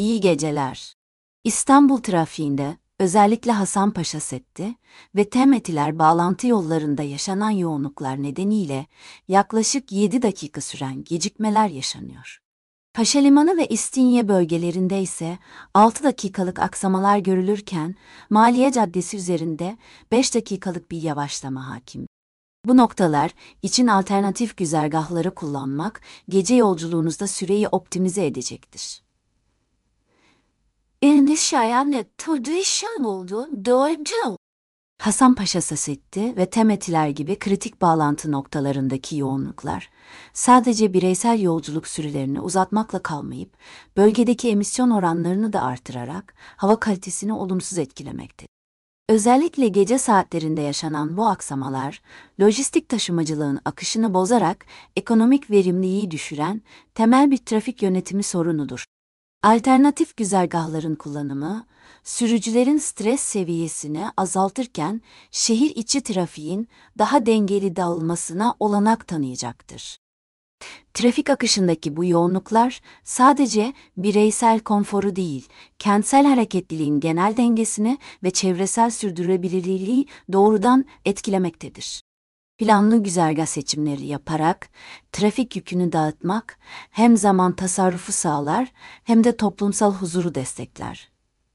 İyi geceler. İstanbul trafiğinde, özellikle Hasanpaşa Setti ve Temetiler bağlantı yollarında yaşanan yoğunluklar nedeniyle yaklaşık 7 dakika süren gecikmeler yaşanıyor. Paşalimanı ve İstinye bölgelerinde ise 6 dakikalık aksamalar görülürken, Maliye Caddesi üzerinde 5 dakikalık bir yavaşlama hakim. Bu noktalar için alternatif güzergahları kullanmak, gece yolculuğunuzda süreyi optimize edecektir. Endişeyle tradisyon oldu, doğru. Hasanpaşa Setti ve Temetiler gibi kritik bağlantı noktalarındaki yoğunluklar, sadece bireysel yolculuk sürelerini uzatmakla kalmayıp, bölgedeki emisyon oranlarını da artırarak hava kalitesini olumsuz etkilemektedir. Özellikle gece saatlerinde yaşanan bu aksamalar, lojistik taşımacılığın akışını bozarak ekonomik verimliliği düşüren temel bir trafik yönetimi sorunudur. Alternatif güzergahların kullanımı, sürücülerin stres seviyesini azaltırken şehir içi trafiğin daha dengeli dağılmasına olanak tanıyacaktır. Trafik akışındaki bu yoğunluklar sadece bireysel konforu değil, kentsel hareketliliğin genel dengesini ve çevresel sürdürülebilirliği doğrudan etkilemektedir. Planlı güzergah seçimleri yaparak trafik yükünü dağıtmak hem zaman tasarrufu sağlar hem de toplumsal huzuru destekler.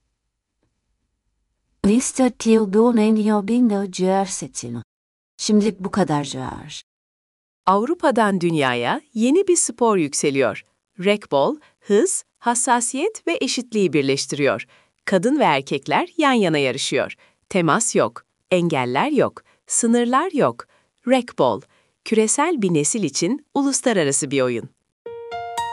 Liste Tildo Nenio Cersetino. Şimdilik bu kadar George. Avrupa'dan dünyaya yeni bir spor yükseliyor. Racquetball, hız, hassasiyet ve eşitliği birleştiriyor. Kadın ve erkekler yan yana yarışıyor. Temas yok, engeller yok, sınırlar yok. Racquetball, küresel bir nesil için uluslararası bir oyun.